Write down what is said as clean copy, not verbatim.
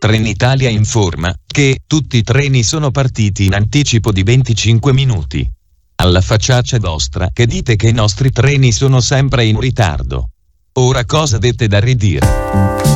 Trenitalia informa che tutti i treni sono partiti in anticipo di 25 minuti. Alla facciaccia vostra che dite che i nostri treni sono sempre in ritardo. Ora cosa avete da ridire?